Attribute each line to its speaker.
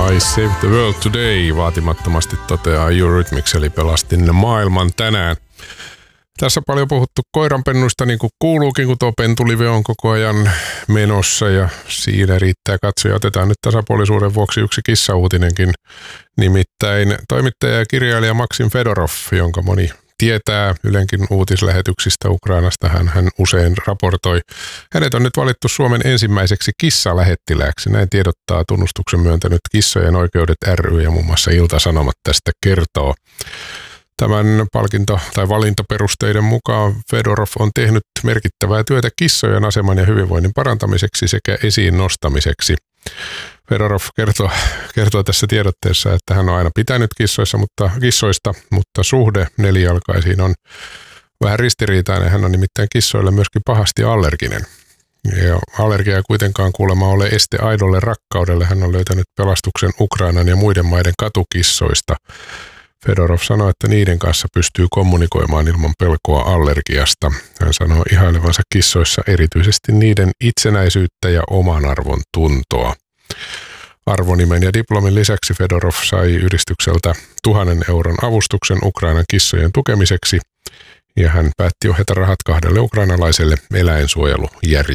Speaker 1: I saved the world today, vaatimattomasti toteaa Eurythmics, eli pelastin maailman tänään. Tässä paljon puhuttu koiranpennuista, niin kuin kuuluukin, kun tuo pentulive on koko ajan menossa ja siinä riittää katsoja. Otetaan nyt tasapuolisuuden vuoksi yksi kissauutinenkin, nimittäin toimittaja ja kirjailija Maksim Fedorov, jonka moni tietää Ylenkin uutislähetyksistä Ukrainasta, hän usein raportoi. Hänet on nyt valittu Suomen ensimmäiseksi kissalähettilääksi. Näin tiedottaa tunnustuksen myöntänyt Kissojen oikeudet ry ja muun muassa Ilta-Sanomat tästä kertoo. Tämän palkinto- tai valintaperusteiden mukaan Fedorov on tehnyt merkittävää työtä kissojen aseman ja hyvinvoinnin parantamiseksi sekä esiin nostamiseksi. Fedorov kertoo tässä tiedotteessa, että hän on aina pitänyt kissoista, mutta suhde nelijalkaisiin on vähän ristiriitainen. Hän on nimittäin kissoille myöskin pahasti allerginen. Ja allergia ei kuitenkaan kuulemma ole este aidolle rakkaudelle. Hän on löytänyt pelastuksen Ukrainan ja muiden maiden katukissoista. Fedorov sanoi, että niiden kanssa pystyy kommunikoimaan ilman pelkoa allergiasta. Hän sanoo ihailevansa kissoissa erityisesti niiden itsenäisyyttä ja oman arvon tuntoa. Arvonimen ja diplomin lisäksi Fedorov sai yhdistykseltä 1 000 euron avustuksen Ukrainan kissojen tukemiseksi ja hän päätti ohjata rahat 2 ukrainalaiselle eläinsuojelujärjestölle.